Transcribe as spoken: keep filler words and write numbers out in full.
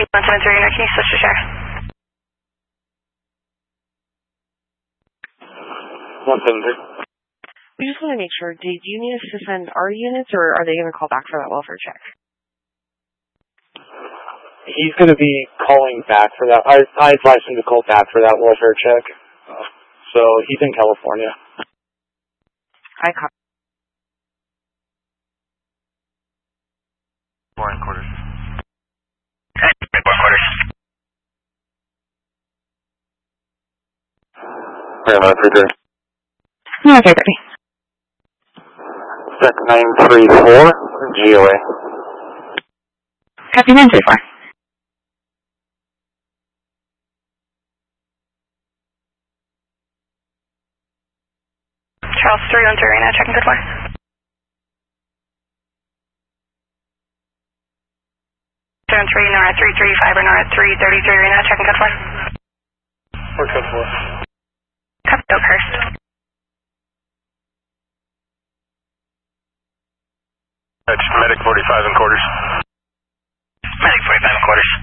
one seven three, can you switch to share? one seven three. We just want to make sure, did you need us to send our units, or are they going to call back for that welfare check? He's going to be calling back for that. I, I advised him to call back for that welfare check. Uh, so he's in California. I copy. Four and quarters. Four quarters. Paramount three three. No, okay, ready. Sec nine three four, G O A. Copy nine three four. Charles three one three, right now, checking good one. seven three, Nora three three five, or Nora three thirty-three, right now, checking good one. Or code four. Copy, Oakhurst. That's Medic forty-five and quarters. Medic forty-five and quarters.